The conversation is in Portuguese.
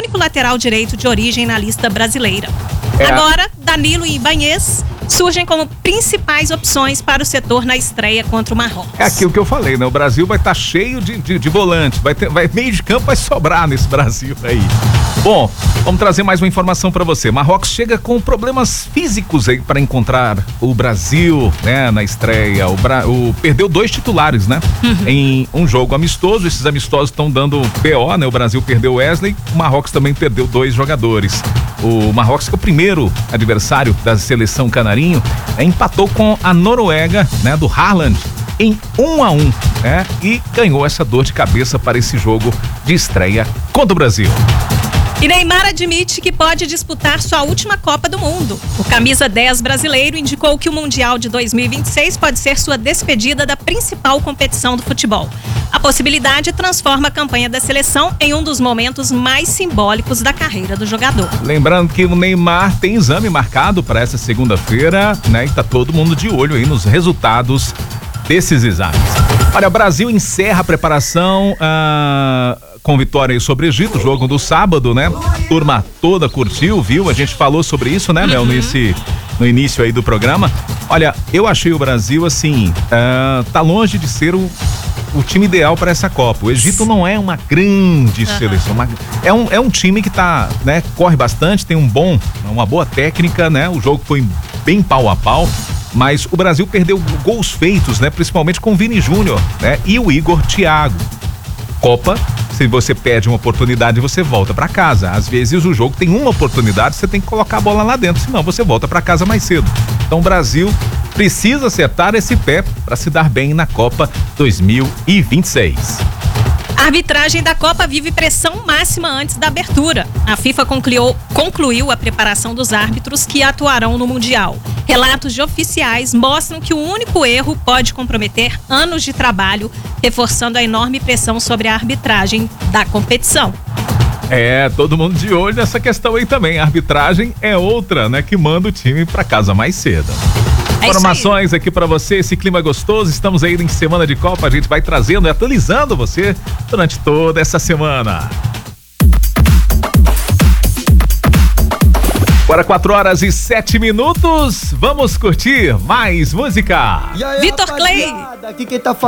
único lateral direito de origem na lista brasileira. Agora, Danilo e Ibanez surgem como principais opções para o setor na estreia contra o Marrocos. É aquilo que eu falei, né? O Brasil vai estar cheio de volante, meio de campo vai sobrar nesse Brasil aí. Bom, vamos trazer mais uma informação para você. Marrocos chega com problemas físicos aí para encontrar o Brasil, né, na estreia. Perdeu 2 titulares, né? Em um jogo amistoso. Esses amistosos estão dando BO, né? O Brasil perdeu o Wesley, o Marrocos também perdeu 2 jogadores. O Marrocos, que é o primeiro adversário da seleção canarinho, empatou com a Noruega, né, do Haaland, em 1-1, né? E ganhou essa dor de cabeça para esse jogo de estreia contra o Brasil. E Neymar admite que pode disputar sua última Copa do Mundo. O camisa 10 brasileiro indicou que o Mundial de 2026 pode ser sua despedida da principal competição do futebol. A possibilidade transforma a campanha da seleção em um dos momentos mais simbólicos da carreira do jogador. Lembrando que o Neymar tem exame marcado para essa segunda-feira, né? E tá todo mundo de olho aí nos resultados desses exames. Olha, o Brasil encerra a preparação com vitória aí sobre o Egito, jogo do sábado, né? Turma toda curtiu, viu? A gente falou sobre isso, né, Mel, no início aí do programa. Olha, eu achei o Brasil, assim, tá longe de ser o time ideal para essa Copa. O Egito não é uma grande seleção, é um time que tá, né, corre bastante, tem uma boa técnica, né? O jogo foi bem pau a pau, mas o Brasil perdeu gols feitos, né? Principalmente com o Vini Júnior, né? E o Igor Thiago. Copa, se você perde uma oportunidade, você volta para casa. Às vezes o jogo tem uma oportunidade, você tem que colocar a bola lá dentro, senão você volta para casa mais cedo. Então o Brasil precisa acertar esse pé para se dar bem na Copa 2026. A arbitragem da Copa vive pressão máxima antes da abertura. A FIFA concluiu a preparação dos árbitros que atuarão no Mundial. Relatos de oficiais mostram que o único erro pode comprometer anos de trabalho, reforçando a enorme pressão sobre a arbitragem da competição. Todo mundo de olho nessa questão aí também. A arbitragem é outra, né, que manda o time para casa mais cedo. Informações aqui para você, esse clima gostoso, estamos aí em semana de Copa, a gente vai trazendo e atualizando você durante toda essa semana. Agora 4h07, vamos curtir mais música. Vitor Clay. Aqui quem tá falando